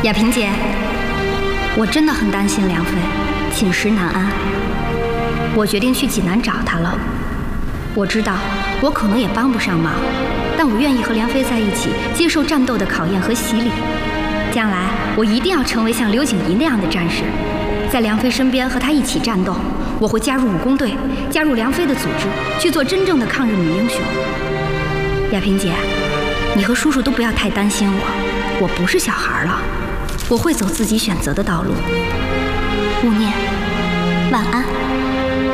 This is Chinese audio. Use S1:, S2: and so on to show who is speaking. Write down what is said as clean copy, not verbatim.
S1: 雅萍姐，我真的很担心梁飞，寝食难安。我决定去济南找他了。我知道我可能也帮不上忙，但我愿意和梁飞在一起，接受战斗的考验和洗礼。将来我一定要成为像刘景怡那样的战士，在梁飞身边和他一起战斗。我会加入武工队，加入梁飞的组织，去做真正的抗日女英雄。雅萍姐，你和叔叔都不要太担心我不是小孩了，我会走自己选择的道路。勿念，晚安。